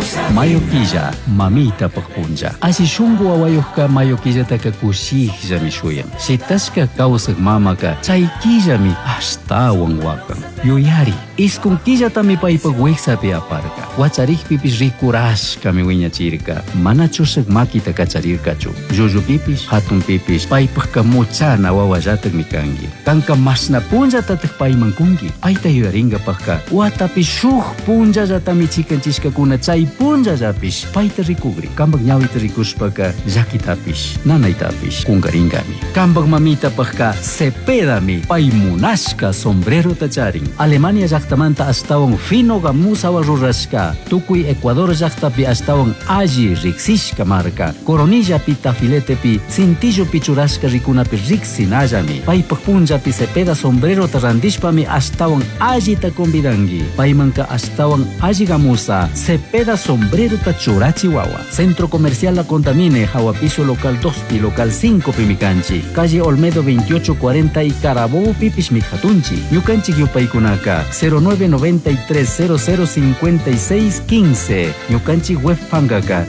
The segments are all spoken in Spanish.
Mayoquilla, mamita pagpunja. Asi shungu awayuhka mayoquilla takakushija mi shuyan. Si taska kausak mamaka, chaykilla mi ashtawan wakan. Yuyari, iskunkilla tami paipagweksa pi aparka. Wacharih pipis rikurashka mi wiñachirka. Mana chusak makita kacharirkachu. Yuyu pipis, hatun pipis, paipagka muchana wawallatak mi kangi. Kanka masna punja tatak paimankungi. Aita yuyaringa pagka. Watapi shuk punja jatami chikanchishka kuna chay punja japis. Paita rikugri. Kambag nyawita rikushpaka jakitapish. Nanaitapish. Kungaringami. Kambag mamita pagka sepedami. Paimunashka sombrero tacharing. Alemania llaqtamanta astawan fino gamusawa rurashka. Tukuy Ecuador llaqtapi astawan alli riksishka marka. Coronilla pi tafiletepi cintillo pichurashka rikunapi riksinallami. Paypaq punjapi sepeda sombrero tarandishpami astawan alli ta convidangi. Paymanka astawan alli gamusa sepeda sombrero ta churachi wawa. Centro Comercial La Contamine, Jawapiso local 2 pi local 5 pi mikanchi. Calle Olmedo 2840 y Carabobo pipis mijatunchi. Ñukanchik yupaykunaka 0993005615. Ñukanchik web pangaka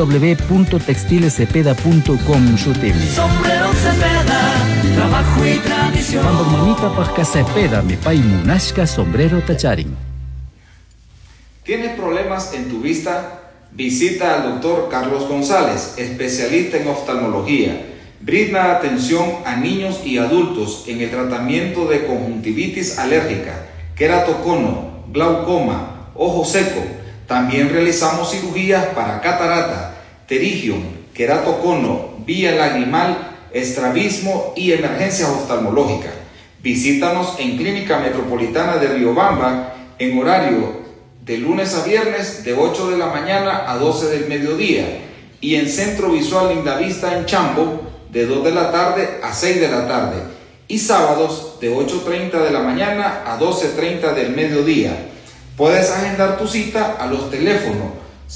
www.textilesepeda.com shutimi. Sombrero Cepeda, trabajo y tradición. Cuando mamita pasca Cepeda mi pai munashka sombrero tacharin. ¿Tienes problemas en tu vista? Visita al doctor Carlos González, especialista en oftalmología. Brinda atención a niños y adultos en el tratamiento de conjuntivitis alérgica, queratocono, glaucoma, ojo seco. También realizamos cirugías para catarata, pterigium, queratocono, vía lagrimal, estrabismo y emergencias oftalmológicas. Visítanos en Clínica Metropolitana de Riobamba en horario de lunes a viernes de 8 de la mañana a 12 del mediodía y en Centro Visual Lindavista en Chambo de 2 de la tarde a 6 de la tarde y sábados de 8:30 de la mañana a 12:30 del mediodía. Puedes agendar tu cita a los teléfonos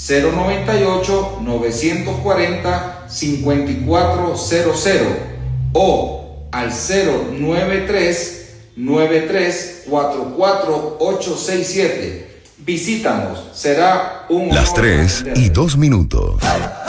098-940-5400 o al 093-9344-867. Visítanos, será un honor. Las 3:02.